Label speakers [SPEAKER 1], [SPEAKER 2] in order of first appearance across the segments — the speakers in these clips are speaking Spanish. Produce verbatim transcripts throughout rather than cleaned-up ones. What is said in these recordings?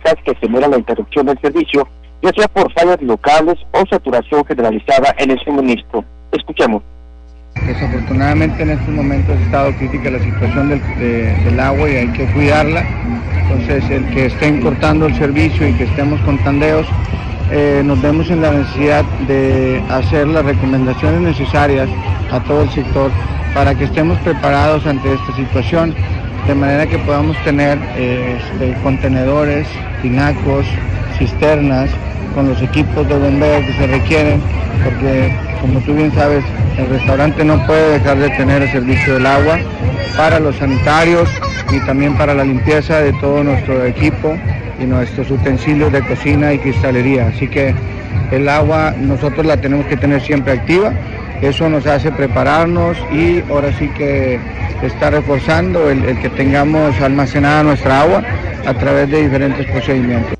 [SPEAKER 1] críticas que genera la interrupción del servicio, ya sea por fallas locales o saturación generalizada en el suministro. Escuchemos.
[SPEAKER 2] Desafortunadamente en estos momentos ha estado crítica la situación del, de, del agua y hay que cuidarla. Entonces el que estén cortando el servicio y que estemos con tandeos, eh, nos vemos en la necesidad de hacer las recomendaciones necesarias a todo el sector para que estemos preparados ante esta situación, de manera que podamos tener eh, este, contenedores, tinacos, cisternas, con los equipos de bombeo que se requieren, porque como tú bien sabes, el restaurante no puede dejar de tener el servicio del agua para los sanitarios y también para la limpieza de todo nuestro equipo y nuestros utensilios de cocina y cristalería. Así que el agua nosotros la tenemos que tener siempre activa, eso nos hace prepararnos y ahora sí que está reforzando el, el que tengamos almacenada nuestra agua a través de diferentes procedimientos.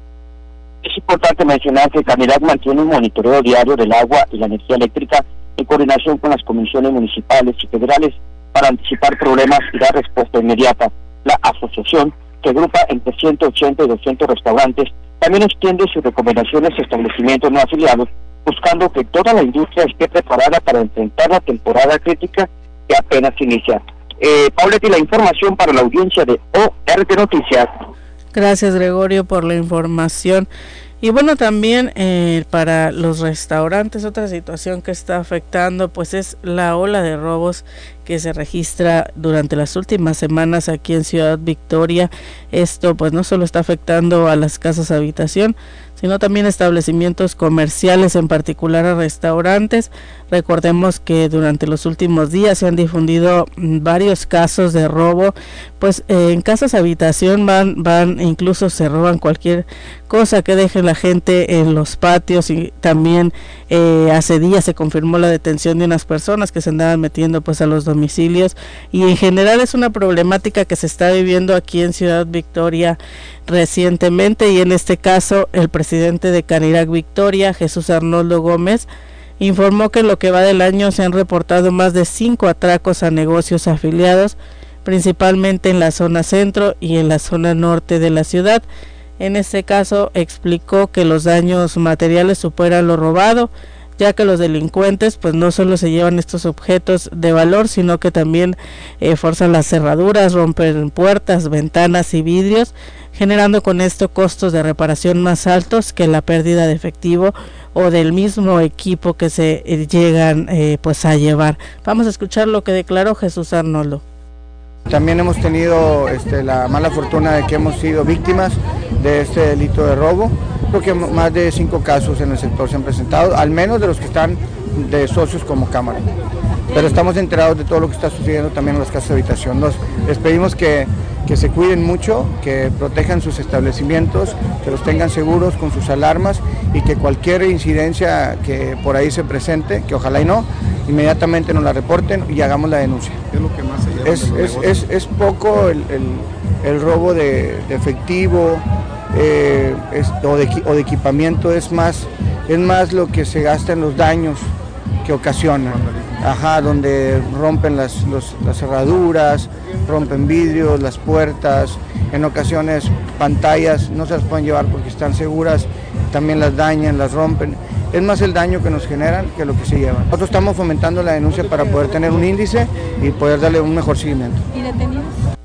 [SPEAKER 1] Es importante mencionar que Canirac mantiene un monitoreo diario del agua y la energía eléctrica en coordinación con las comisiones municipales y federales para anticipar problemas y dar respuesta inmediata. La asociación, que agrupa entre ciento ochenta y doscientos restaurantes, también extiende sus recomendaciones a establecimientos no afiliados, buscando que toda la industria esté preparada para enfrentar la temporada crítica que apenas inicia. Eh, Pauletti, la información para la audiencia de O R T Noticias.
[SPEAKER 3] Gracias, Gregorio, por la información. Y bueno, también eh, para los restaurantes, otra situación que está afectando pues es la ola de robos que se registra durante las últimas semanas aquí en Ciudad Victoria. Esto pues no solo está afectando a las casas habitación, sino también establecimientos comerciales, en particular a restaurantes. Recordemos que durante los últimos días se han difundido varios casos de robo, pues eh, en casas habitación van, van, incluso se roban cualquier cosa que deje la gente en los patios, y también eh, hace días se confirmó la detención de unas personas que se andaban metiendo pues a los domicilios, y en general es una problemática que se está viviendo aquí en Ciudad Victoria recientemente, y en este caso el presidente de Canirac Victoria, Jesús Arnoldo Gómez, informó que en lo que va del año se han reportado más de cinco atracos a negocios afiliados, principalmente en la zona centro y en la zona norte de la ciudad. En este caso explicó que los daños materiales superan lo robado, ya que los delincuentes pues no solo se llevan estos objetos de valor, sino que también eh, forzan las cerraduras, rompen puertas, ventanas y vidrios, generando con esto costos de reparación más altos que la pérdida de efectivo o del mismo equipo que se eh, llegan eh, pues a llevar. Vamos a escuchar lo que declaró Jesús Arnoldo.
[SPEAKER 2] También hemos tenido este, la mala fortuna de que hemos sido víctimas de este delito de robo. Creo que más de cinco casos en el sector se han presentado, al menos de los que están de socios como cámara. Pero estamos enterados de todo lo que está sucediendo también en las casas de habitación. Nos, les pedimos que, que se cuiden mucho, que protejan sus establecimientos, que los tengan seguros con sus alarmas y que cualquier incidencia que por ahí se presente, que ojalá y no, inmediatamente nos la reporten y hagamos la denuncia.
[SPEAKER 4] ¿Qué es lo que más se lleva?
[SPEAKER 2] Es, es, es, es poco el, el, el robo de, de efectivo eh, es, o, de, o de equipamiento, es más, es más lo que se gasta en los daños que ocasionan. Ajá, donde rompen las, los, las cerraduras, rompen vidrios, las puertas, en ocasiones pantallas no se las pueden llevar porque están seguras, también las dañan, las rompen. Es más el daño que nos generan que lo que se llevan. Nosotros estamos fomentando la denuncia para poder tener un índice y poder darle un mejor seguimiento.
[SPEAKER 3] ¿Y detenidos?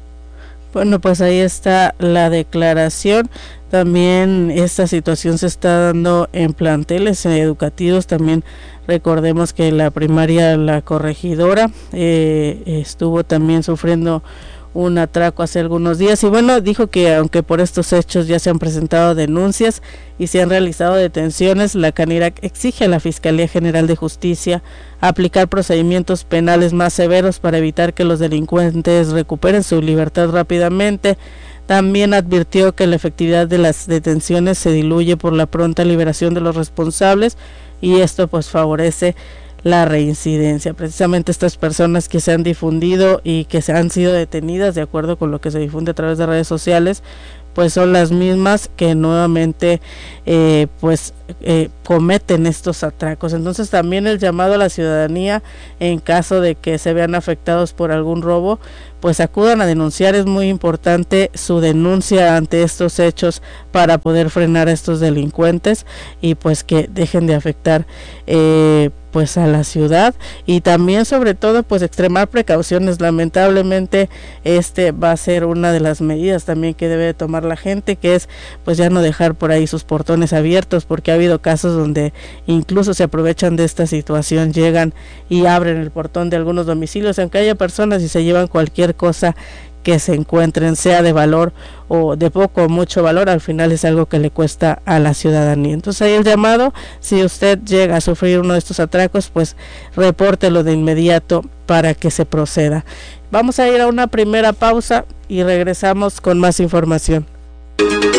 [SPEAKER 3] Bueno, pues ahí está la declaración. También esta situación se está dando en planteles educativos. También recordemos que la primaria La Corregidora eh, estuvo también sufriendo un atraco hace algunos días, y bueno, dijo que aunque por estos hechos ya se han presentado denuncias y se han realizado detenciones, la Canirac exige a la Fiscalía General de Justicia aplicar procedimientos penales más severos para evitar que los delincuentes recuperen su libertad rápidamente. También advirtió que la efectividad de las detenciones se diluye por la pronta liberación de los responsables, y esto pues favorece la reincidencia. Precisamente estas personas que se han difundido y que se han sido detenidas, de acuerdo con lo que se difunde a través de redes sociales, pues son las mismas que nuevamente eh, pues eh, cometen estos atracos. Entonces también el llamado a la ciudadanía, en caso de que se vean afectados por algún robo, pues acudan a denunciar. Es muy importante su denuncia ante estos hechos para poder frenar a estos delincuentes y pues que dejen de afectar eh, pues a la ciudad, y también sobre todo pues extremar precauciones. Lamentablemente este va a ser una de las medidas también que debe tomar la gente, que es pues ya no dejar por ahí sus portones abiertos, porque ha habido casos donde incluso se aprovechan de esta situación, llegan y abren el portón de algunos domicilios, aunque haya personas, y se llevan cualquier cosa que se encuentren, sea de valor o de poco o mucho valor. Al final es algo que le cuesta a la ciudadanía. Entonces ahí el llamado: si usted llega a sufrir uno de estos atracos, pues repórtelo de inmediato para que se proceda. Vamos a ir a una primera pausa y regresamos con más información.